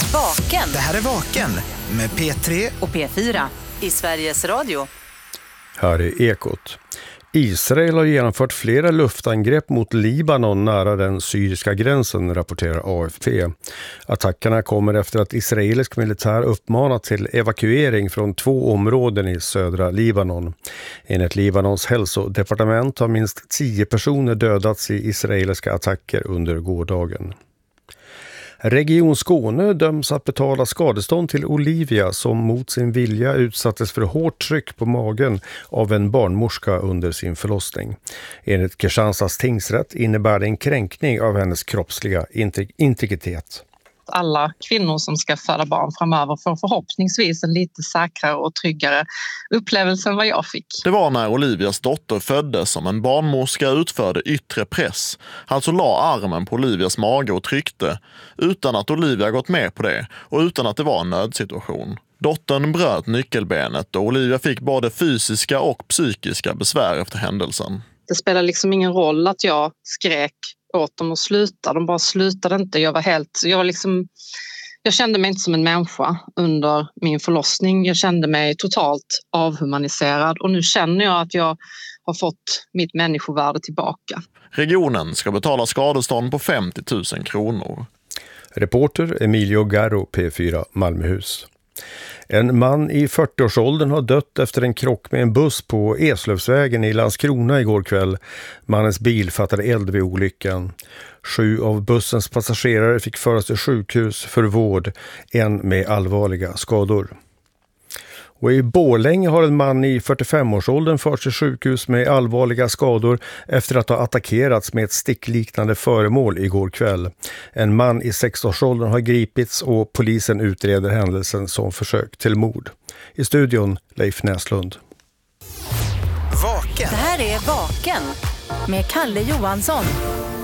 Vaken. Det här är Vaken med P3 och P4 i Sveriges Radio. Här är Ekot. Israel har genomfört flera luftangrepp mot Libanon nära den syriska gränsen, rapporterar AFP. Attackerna kommer efter att israelisk militär uppmanat till evakuering från 2 områden i södra Libanon. Enligt Libanons hälsodepartement har minst 10 personer dödats i israeliska attacker under gårdagen. Region Skåne döms att betala skadestånd till Olivia som mot sin vilja utsattes för hårt tryck på magen av en barnmorska under sin förlossning. Enligt Kristianstads tingsrätt innebär det en kränkning av hennes kroppsliga integritet. Alla kvinnor som ska föda barn framöver får förhoppningsvis en lite säkrare och tryggare upplevelse än vad jag fick. Det var när Olivias dotter föddes som en barnmorska utförde yttre press. Alltså la armen på Olivias mage och tryckte, utan att Olivia gått med på det och utan att det var en nödsituation. Dottern bröt nyckelbenet och Olivia fick både fysiska och psykiska besvär efter händelsen. Det spelar liksom ingen roll att jag skrek åt dem att sluta. De bara slutade inte. Jag kände mig inte som en människa under min förlossning. Jag kände mig totalt avhumaniserad och nu känner jag att jag har fått mitt människovärde tillbaka. Regionen ska betala skadestånd på 50 000 kronor. Reporter Emilio Garro, P4 Malmöhus. En man i 40-årsåldern har dött efter en krock med en buss på Eslövsvägen i Landskrona igår kväll. Mannens bil fattade eld vid olyckan. 7 av bussens passagerare fick föras till sjukhus för vård, en med allvarliga skador. Och i Borlänge har en man i 45-årsåldern förts till sjukhus med allvarliga skador efter att ha attackerats med ett stickliknande föremål igår kväll. En man i 60-årsåldern har gripits och polisen utreder händelsen som försök till mord. I studion Leif Näslund. Vaken. Det här är Vaken med Kalle Johansson.